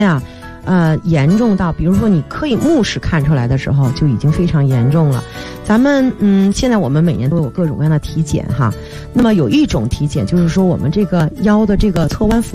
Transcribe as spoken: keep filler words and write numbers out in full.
呀，呃，严重到比如说你可以目视看出来的时候，就已经非常严重了。咱们嗯，现在我们每年都有各种各样的体检哈。那么有一种体检就是说我们这个腰的这个侧弯幅